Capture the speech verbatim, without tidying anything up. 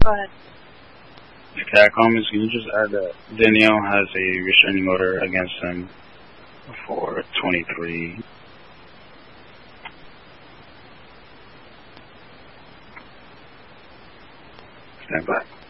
ahead. Cat comments, can you just add that Danielle has a restraining order against him for twenty-three? Stand by.